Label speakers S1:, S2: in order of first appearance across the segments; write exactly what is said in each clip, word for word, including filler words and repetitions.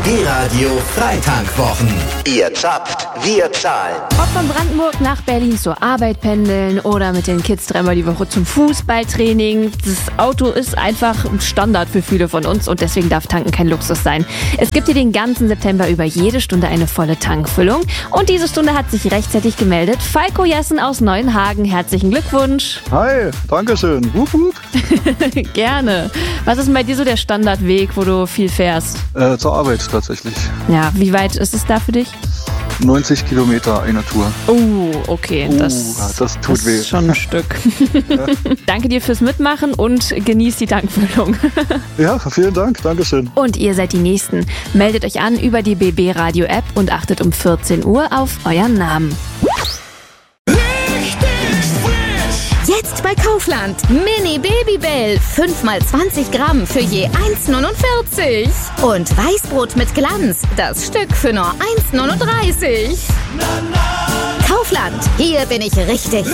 S1: B B-Radio Freitankwwochen. Ihr zappt, wir zahlen.
S2: Ob von Brandenburg nach Berlin zur Arbeit pendeln oder mit den Kids dreimal die Woche zum Fußballtraining. Das Auto ist einfach ein Standard für viele von uns und deswegen darf Tanken kein Luxus sein. Es gibt hier den ganzen September über jede Stunde eine volle Tankfüllung. Und diese Stunde hat sich rechtzeitig gemeldet. Falco Jessen aus Neuenhagen, herzlichen Glückwunsch.
S3: Hi, danke schön. Wup, wup.
S2: Gerne. Was ist denn bei dir so der Standardweg, wo du viel fährst?
S3: Äh, zur Arbeit tatsächlich.
S2: Ja, wie weit ist es da für dich?
S3: neunzig Kilometer eine Tour.
S2: Oh, okay.
S3: Uh,
S2: das,
S3: das tut
S2: das
S3: weh.
S2: ist schon ein Stück.
S3: Ja.
S2: Danke dir fürs Mitmachen und genießt die Tankfüllung.
S3: Ja, vielen Dank. Dankeschön.
S2: Und ihr seid die Nächsten. Meldet euch an über die B B-Radio-App und achtet um vierzehn Uhr auf euren Namen.
S4: Jetzt bei Kaufland. Mini Babybell. fünf mal zwanzig Gramm für je eins neunundvierzig. Und Weißbrot mit Glanz. Das Stück für nur eins neununddreißig. Kaufland. Hier bin ich richtig.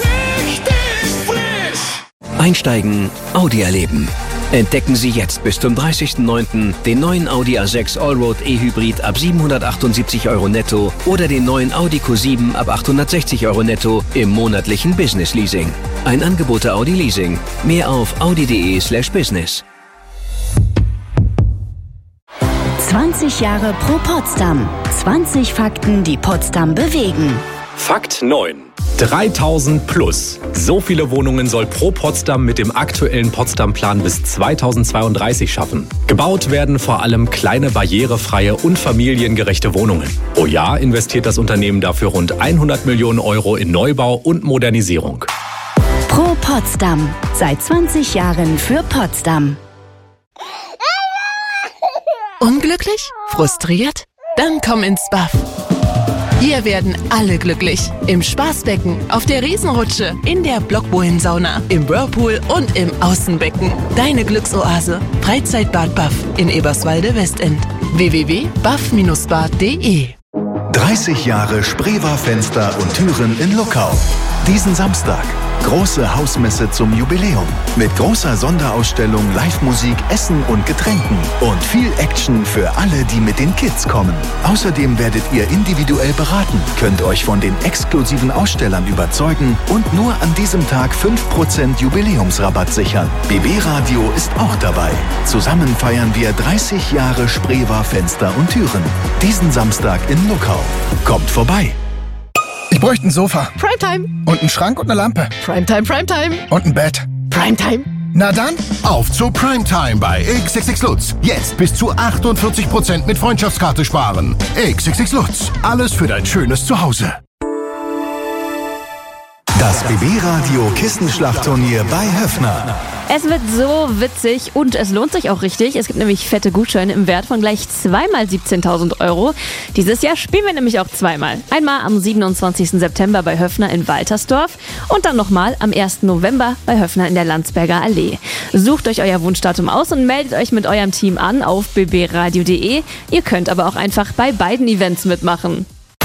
S5: Einsteigen, Audi erleben. Entdecken Sie jetzt bis zum dreißigsten neunten den neuen Audi A sechs Allroad E-Hybrid ab siebenhundertachtundsiebzig Euro netto oder den neuen Audi Q sieben ab achthundertsechzig Euro netto im monatlichen Business Leasing. Ein Angebot der Audi Leasing. Mehr auf audi.de slash business.
S4: zwanzig Jahre Pro Potsdam. zwanzig Fakten, die Potsdam bewegen.
S6: Fakt neun. dreitausend plus. So viele Wohnungen soll Pro Potsdam mit dem aktuellen Potsdam-Plan bis zweitausendzweiunddreißig schaffen. Gebaut werden vor allem kleine, barrierefreie und familiengerechte Wohnungen. Pro Jahr investiert das Unternehmen dafür rund hundert Millionen Euro in Neubau und Modernisierung.
S4: Pro Potsdam. Seit zwanzig Jahren für Potsdam.
S7: Unglücklich? Frustriert? Dann komm ins B A F. Hier werden alle glücklich. Im Spaßbecken, auf der Riesenrutsche, in der Blockbohlen-Sauna, im Whirlpool und im Außenbecken. Deine Glücksoase. Freizeitbad B A F in Eberswalde-Westend. w w w punkt b a f dash bad punkt d e
S1: dreißig Jahre Spreewar Fenster und Türen in Luckau. Diesen Samstag. Große Hausmesse zum Jubiläum. Mit großer Sonderausstellung, Live-Musik, Essen und Getränken. Und viel Action für alle, die mit den Kids kommen. Außerdem werdet ihr individuell beraten, könnt euch von den exklusiven Ausstellern überzeugen und nur an diesem Tag fünf Prozent Jubiläumsrabatt sichern. B B-Radio ist auch dabei. Zusammen feiern wir dreißig Jahre Spreewar Fenster und Türen. Diesen Samstag in Luckau. Kommt vorbei.
S8: Ich bräuchte ein Sofa.
S7: Primetime.
S8: Und einen Schrank und eine Lampe.
S7: Primetime, Primetime.
S8: Und ein Bett.
S7: Primetime.
S8: Na dann, auf zu Primetime bei X X X Lutz. Jetzt bis zu achtundvierzig Prozent mit Freundschaftskarte sparen. X X X Lutz. Alles für dein schönes Zuhause.
S1: Das B B-Radio Kissenschlachtturnier bei Höffner.
S2: Es wird so witzig und es lohnt sich auch richtig. Es gibt nämlich fette Gutscheine im Wert von gleich zweimal siebzehntausend Euro. Dieses Jahr spielen wir nämlich auch zweimal. Einmal am siebenundzwanzigsten September bei Höffner in Waltersdorf und dann nochmal am ersten November bei Höffner in der Landsberger Allee. Sucht euch euer Wunschdatum aus und meldet euch mit eurem Team an auf b b radio punkt d e. Ihr könnt aber auch einfach bei beiden Events mitmachen.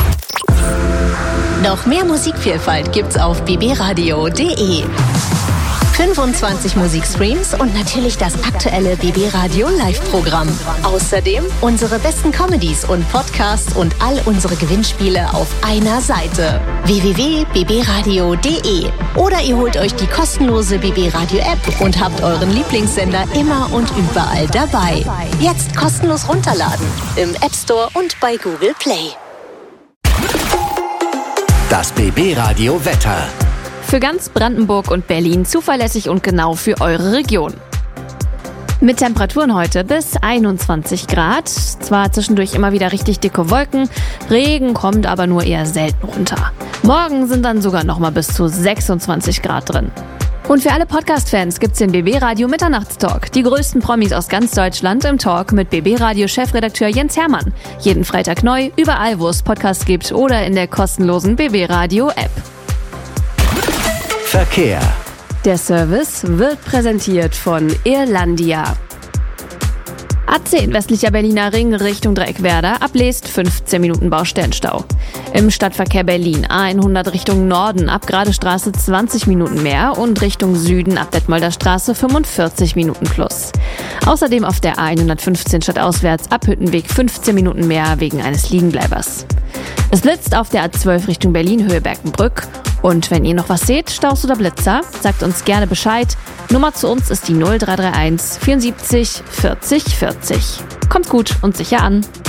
S4: Noch mehr Musikvielfalt gibt's auf b b radio punkt d e. fünfundzwanzig Musikstreams und natürlich das aktuelle B B-Radio Live-Programm. Außerdem unsere besten Comedies und Podcasts und all unsere Gewinnspiele auf einer Seite. w w w punkt b b radio punkt d e. Oder ihr holt euch die kostenlose B B-Radio-App und habt euren Lieblingssender immer und überall dabei. Jetzt kostenlos runterladen. Im App Store und bei Google Play.
S1: Das B B-Radio Wetter.
S2: Für ganz Brandenburg und Berlin zuverlässig und genau für eure Region. Mit Temperaturen heute bis einundzwanzig Grad. Zwar zwischendurch immer wieder richtig dicke Wolken, Regen kommt aber nur eher selten runter. Morgen sind dann sogar noch mal bis zu sechsundzwanzig Grad drin. Und für alle Podcast-Fans gibt's den B B-Radio Mitternachtstalk. Die größten Promis aus ganz Deutschland im Talk mit B B-Radio-Chefredakteur Jens Hermann. Jeden Freitag neu, überall wo es Podcasts gibt oder in der kostenlosen B B-Radio-App.
S1: Verkehr.
S2: Der Service wird präsentiert von Irlandia. A zehn westlicher Berliner Ring Richtung Dreieckwerder, ab Leest fünfzehn Minuten Baustellenstau. Im Stadtverkehr Berlin A hundert Richtung Norden, ab Gradestraße zwanzig Minuten mehr und Richtung Süden ab Detmolder Straße fünfundvierzig Minuten plus. Außerdem auf der A hundertfünfzehn stadtauswärts ab Hüttenweg fünfzehn Minuten mehr wegen eines Liegenbleibers. Es blitzt auf der A zwölf Richtung Berlin Höhe Berkenbrück. Und wenn ihr noch was seht, Staus oder Blitzer, sagt uns gerne Bescheid. Nummer zu uns ist die null drei drei eins vierundsiebzig vierzig vierzig. Kommt gut und sicher an.